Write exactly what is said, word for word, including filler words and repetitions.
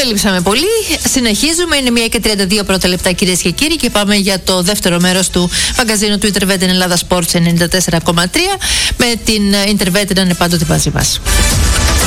Δεν λείψαμε πολύ. Συνεχίζουμε. Είναι μία και τριάντα δύο πρώτα λεπτά, κυρίες και κύριοι, και πάμε για το δεύτερο μέρος του μαγκαζίνου του Intervetin Ελλάδα Sports ενενήντα τέσσερα κόμμα τρία. Με την Intervetin να είναι πάντοτε μαζί μας.